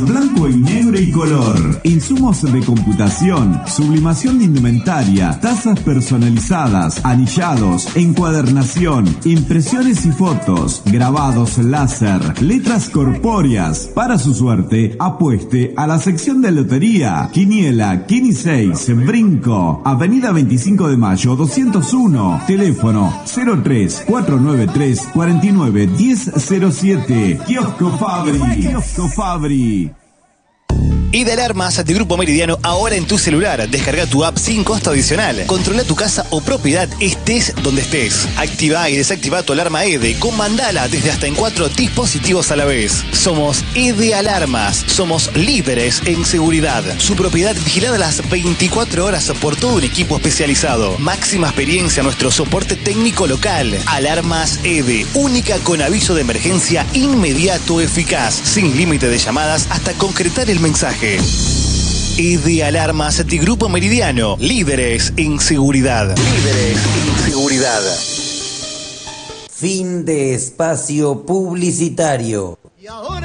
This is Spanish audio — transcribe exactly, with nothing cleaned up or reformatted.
Blanco y negro y color. Insumos de computación, sublimación de indumentaria, tazas personalizadas, anillados, encuadernación, impresiones y fotos, grabados láser, letras corpóreas. Para su suerte, apueste a la sección de lotería. Quiniela, Quini seis, Brinco, Avenida veinticinco de Mayo doscientos uno. Teléfono cero tres cuatro nueve tres cuatro nueve uno cero cero siete. Kiosco Fabri. Kiosco Fabri. Ideal Armas de Grupo Meridiano ahora en tu celular. Descarga tu app sin costo adicional. Controla tu casa o propiedad estés donde estés. Activa y desactiva tu alarma E D E. Comandala desde hasta en cuatro dispositivos a la vez. Somos Ideal Armas. Somos líderes en seguridad. Su propiedad vigilada las veinticuatro horas por todo un equipo especializado. Máxima experiencia en nuestro soporte técnico local. Alarmas E D E. Única con aviso de emergencia inmediato eficaz. Sin límite de llamadas hasta concretar el mensaje. Ideal Armas de Grupo Meridiano. Líderes en seguridad. Líderes en seguridad. Fin de espacio publicitario. Y ahora